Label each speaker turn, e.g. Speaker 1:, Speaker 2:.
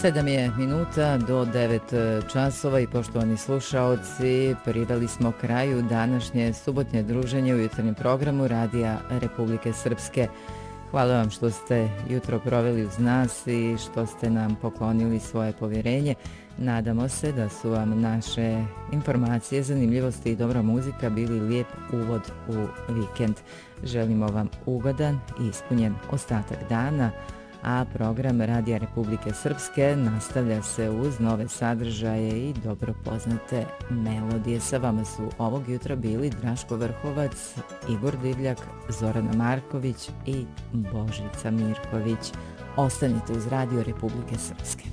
Speaker 1: 7 je minuta do 9 časova i poštovani slušaoci, priveli smo kraju današnje subotnje druženje u jutarnjem programu Radija Republike Srpske. Hvala vam što ste jutro proveli uz nas i što ste nam poklonili svoje povjerenje. Nadamo se da su vam naše informacije, zanimljivosti i dobra muzika bili lijep uvod u vikend. Želimo vam ugodan i ispunjen ostatak dana, a program Radija Republike Srpske nastavlja se uz nove sadržaje i dobro poznate melodije. Sa vama su ovog jutra bili Draško Vrhovac, Igor Divljak, Zorana Marković i Božica Mirković. Ostanite uz Radio Republike Srpske.